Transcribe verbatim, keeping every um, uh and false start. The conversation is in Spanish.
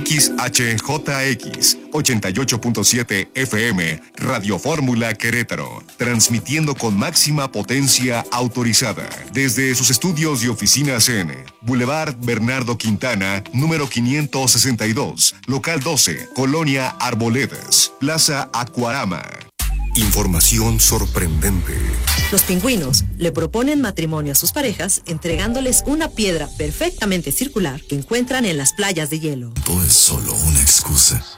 X H J X ochenta y ocho punto siete F M, Radio Fórmula Querétaro, transmitiendo con máxima potencia autorizada desde sus estudios y oficinas en Boulevard Bernardo Quintana, número quinientos sesenta y dos, local doce, Colonia Arboledas, Plaza Acuarama. Información sorprendente. Los pingüinos le proponen matrimonio a sus parejas entregándoles una piedra perfectamente circular que encuentran en las playas de hielo. Todo es solo una excusa.